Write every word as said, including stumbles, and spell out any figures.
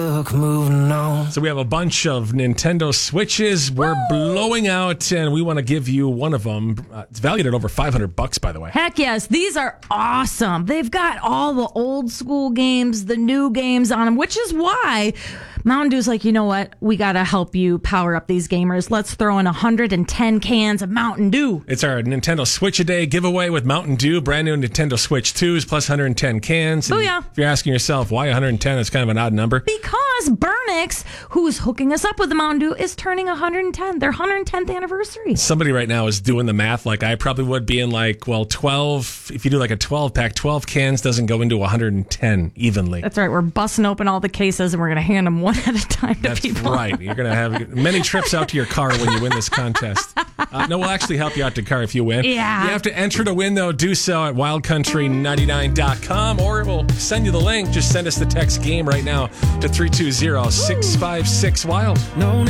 Moving on. So we have a bunch of Nintendo Switches we're blowing out, and we want to give you one of them. Uh, it's valued at over five hundred bucks, by the way. Heck yes, these are awesome. They've got all the old school games, the new games on them, which is why Mountain Dew's like, you know what? We got to help you power up these gamers. Let's throw in one hundred ten cans of Mountain Dew. It's our Nintendo Switch A Day giveaway with Mountain Dew, brand new Nintendo Switch twos plus one hundred ten cans. And Booyah. if you're asking yourself why one hundred ten, it's kind of an odd number. Because Burnix, who's hooking us up with the Mountain Dew, is turning one hundred ten. Their one hundred tenth anniversary. Somebody right now is doing the math like I probably would, being like, well, twelve, if you do like a twelve pack, twelve cans doesn't go into one hundred ten evenly. That's right. We're busting open all the cases and we're going to hand them one at a time to That's people. right. You're going to have many trips out to your car when you win this contest. Uh, no, we'll actually help you out to car if you win. Yeah. You have to enter to win, though. Do so at wild country ninety-nine dot com, or we'll send you the link. Just send us the text game right now to three two zero, six five six, wild. No